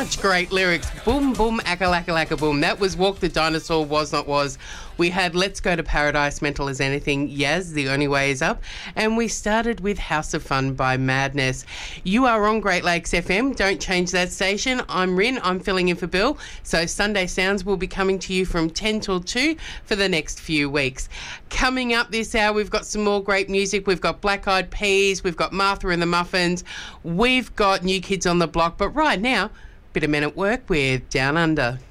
Such great lyrics. Boom, boom, acca-lacca-lacca, boom. That was Walk the Dinosaur, Was Not Was. We had Let's Go to Paradise, Mental as Anything, Yaz, The Only Way Is Up. And we started with House of Fun by Madness. You are on Great Lakes FM. Don't change that station. I'm Rin. I'm filling in for Bill. So Sunday Sounds will be coming to you from 10 till 2 for the next few weeks. Coming up this hour, we've got some more great music. We've got Black Eyed Peas. We've got Martha and the Muffins. We've got New Kids on the Block. But right now, bit of Men at Work with Down Under.